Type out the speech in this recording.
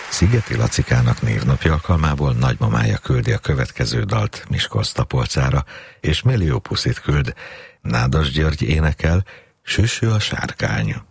Szigeti Lacikának névnapja alkalmából nagymamája küldi a következő dalt Miskolc-Tapolcára, és millió puszit küld. Nádas György énekel, Süsső a sárkány.